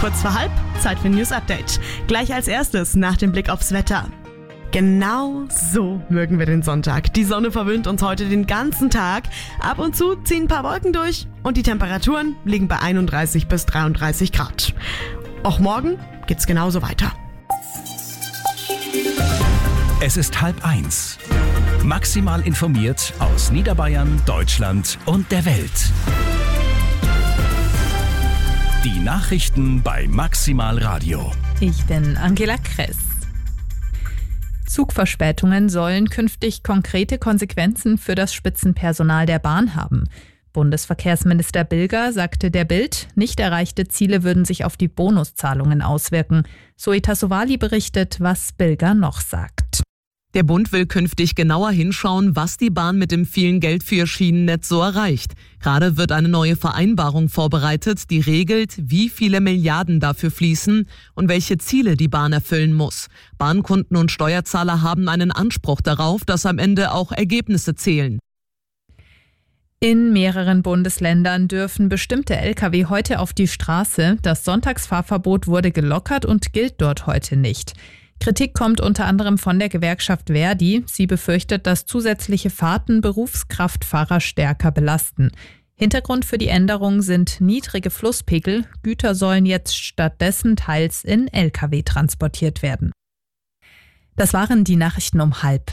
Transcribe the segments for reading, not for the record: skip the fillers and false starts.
kurz vor halb, Zeit für ein News-Update. Gleich als erstes nach dem Blick aufs Wetter. Genau so mögen wir den Sonntag. Die Sonne verwöhnt uns heute den ganzen Tag. Ab und zu ziehen ein paar Wolken durch und die Temperaturen liegen bei 31 bis 33 Grad. Auch morgen geht's genauso weiter. Es ist 12:30. Maximal informiert aus Niederbayern, Deutschland und der Welt. Die Nachrichten bei Maximal Radio. Ich bin Angela Kress. Zugverspätungen sollen künftig konkrete Konsequenzen für das Spitzenpersonal der Bahn haben. Bundesverkehrsminister Bilger sagte der Bild, nicht erreichte Ziele würden sich auf die Bonuszahlungen auswirken. Zoe Tassovali berichtet, was Bilger noch sagt. Der Bund will künftig genauer hinschauen, was die Bahn mit dem vielen Geld für ihr Schienennetz so erreicht. Gerade wird eine neue Vereinbarung vorbereitet, die regelt, wie viele Milliarden dafür fließen und welche Ziele die Bahn erfüllen muss. Bahnkunden und Steuerzahler haben einen Anspruch darauf, dass am Ende auch Ergebnisse zählen. In mehreren Bundesländern dürfen bestimmte Lkw heute auf die Straße. Das Sonntagsfahrverbot wurde gelockert und gilt dort heute nicht. Kritik kommt unter anderem von der Gewerkschaft Verdi. Sie befürchtet, dass zusätzliche Fahrten Berufskraftfahrer stärker belasten. Hintergrund für die Änderung sind niedrige Flusspegel. Güter sollen jetzt stattdessen teils in Lkw transportiert werden. Das waren die Nachrichten um 12:30.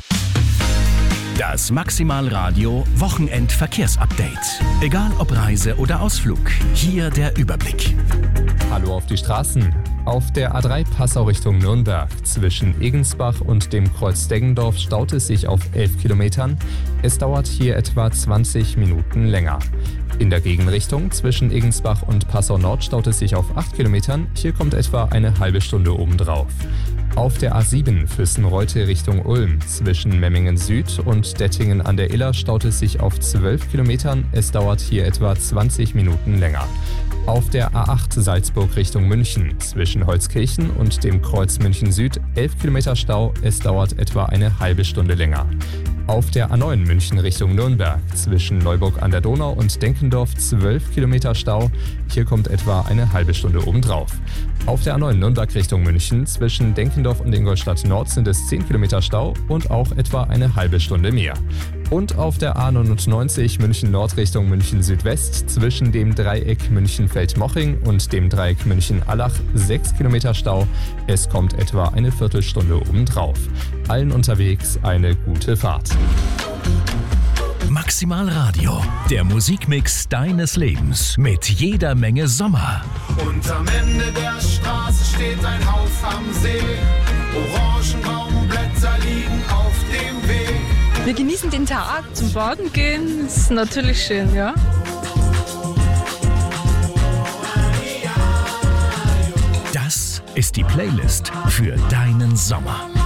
Das Maximal Radio Wochenendverkehrsupdate. Egal ob Reise oder Ausflug, hier der Überblick. Hallo auf die Straßen. Auf der A3 Passau Richtung Nürnberg zwischen Egensbach und dem Kreuz Deggendorf staut es sich auf 11 Kilometern. Es dauert hier etwa 20 Minuten länger. In der Gegenrichtung zwischen Egensbach und Passau Nord staut es sich auf 8 Kilometern. Hier kommt etwa eine halbe Stunde obendrauf. Auf der A7 Füssen-Reute Richtung Ulm zwischen Memmingen Süd und Dettingen an der Iller staut es sich auf 12 Kilometern. Es dauert hier etwa 20 Minuten länger. Auf der A8 Salzburg Richtung München zwischen Holzkirchen und dem Kreuz München Süd 11 Kilometer Stau. Es dauert etwa eine halbe Stunde länger. Auf der A9 München Richtung Nürnberg zwischen Neuburg an der Donau und Denkendorf 12 Kilometer Stau. Hier kommt etwa eine halbe Stunde obendrauf. Auf der A9 Nürnberg Richtung München zwischen Denkendorf und Ingolstadt Nord sind es 10 Kilometer Stau und auch etwa eine halbe Stunde mehr. Und auf der A99 München Nord Richtung München Südwest zwischen dem Dreieck München-Feldmoching und dem Dreieck München-Allach 6 Kilometer Stau. Es kommt etwa eine Viertelstunde obendrauf. Allen unterwegs eine gute Fahrt. Maximal Radio, der Musikmix deines Lebens mit jeder Menge Sommer. Und am Ende der Straße steht ein Haus am See. Orangenbaumblätter liegen auf dem Weg. Wir genießen den Tag, zum Baden gehen, ist natürlich schön, ja. Das ist die Playlist für deinen Sommer.